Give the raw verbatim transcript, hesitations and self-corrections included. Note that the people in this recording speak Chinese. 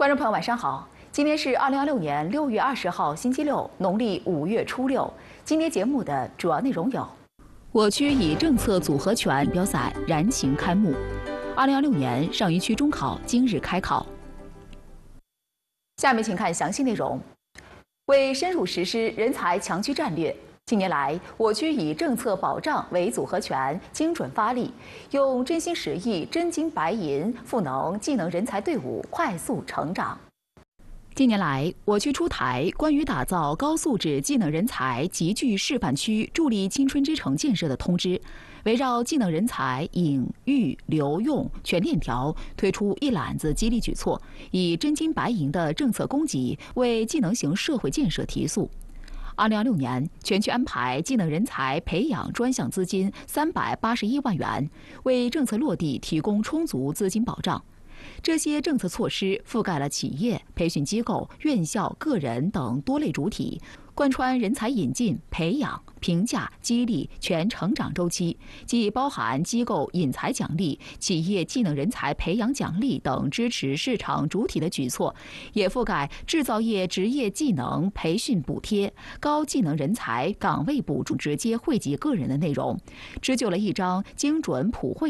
观众朋友，晚上好！今天是二零二六年六月二十号，星期六，农历五月初六。今天节目的主要内容有：我区以政策组合拳标赛燃情开幕；二零二六年上虞区中考今日开考。下面请看详细内容。为深入实施人才强区战略，近年来，我区以政策保障为组合拳，精准发力，用真心实意、真金白银赋能技能人才队伍快速成长。近年来，我区出台关于打造高素质技能人才集聚示范区，助力青春之城建设的通知，围绕技能人才引育留用全链条，推出一揽子激励举措，以真金白银的政策供给为技能型社会建设提速。二零二六年，全区安排技能人才培养专项资金三百八十一万元，为政策落地提供充足资金保障。这些政策措施覆盖了企业、培训机构、院校、个人等多类主体，贯穿人才引进、培养、评价、激励全成长周期，既包含机构引才奖励、企业技能人才培养奖励等支持市场主体的举措，也覆盖制造业职业技能培训补贴、高技能人才岗位补助直接惠及个人的内容，织就了一张精准普惠